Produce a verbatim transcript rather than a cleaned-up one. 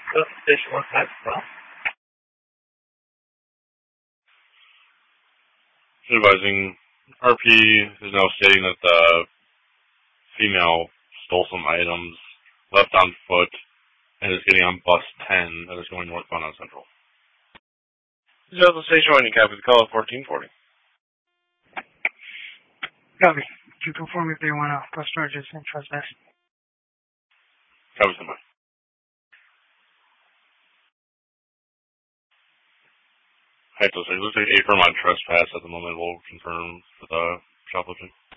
The station was that from. Advising R P is now stating that the female stole some items, left on foot, and is getting on bus ten that is going northbound on Central. Delta Station one, you copy the call at fourteen forty. Copy. To confirm if they want to press charges and trespass. Copy somebody. Alright, so it looks like a firm on trespass at the moment. We'll confirm for the shoplifting.